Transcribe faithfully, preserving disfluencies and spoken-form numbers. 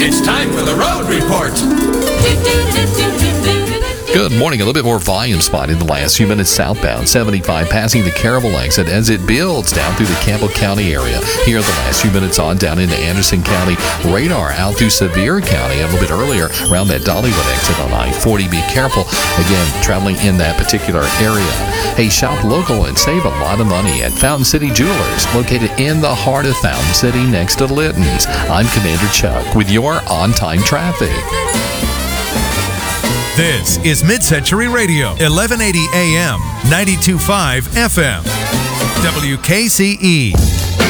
It's time for the road report. Good morning. A little bit more volume spot in the last few minutes southbound. seventy-five passing the Caryville exit as it builds down through the Campbell County area. Here are the last few minutes on down into Anderson County. Radar out through Sevier County a little bit earlier around that Dollywood exit on I forty. Be careful. Again, traveling in that particular area. Hey, shop local and save a lot of money at Fountain City Jewelers, located in the heart of Fountain City next to Litton's. I'm Commander Chuck with your on-time traffic. This is Mid-Century Radio, eleven eighty A M, ninety-two point five F M, W K C E.